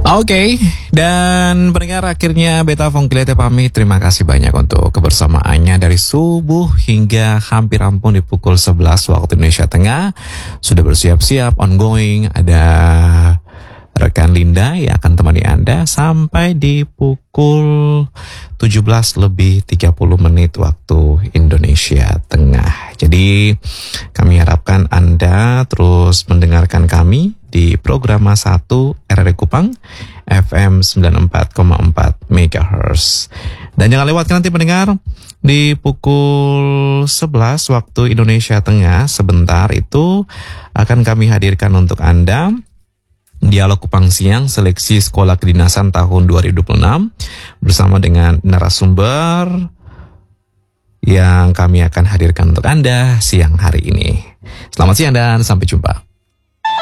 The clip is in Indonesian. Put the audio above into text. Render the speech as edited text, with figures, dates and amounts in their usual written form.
Oke, dan pendengar, akhirnya Beta Fongkilete pamit. Terima kasih banyak untuk kebersamaannya dari subuh hingga hampir rampung di pukul 11 waktu Indonesia Tengah. Sudah bersiap-siap, ongoing, ada rekan Linda yang akan temani Anda sampai di pukul 17 lebih 30 menit waktu Indonesia Tengah. Jadi kami harapkan Anda terus mendengarkan kami di program 1 RRI Kupang FM 94,4 MHz. Dan jangan lewatkan nanti pendengar di pukul 11 waktu Indonesia Tengah, sebentar itu akan kami hadirkan untuk Anda Dialog Kupang Siang Seleksi Sekolah Kedinasan tahun 2026 bersama dengan narasumber yang kami akan hadirkan untuk Anda siang hari ini. Selamat siang dan sampai jumpa.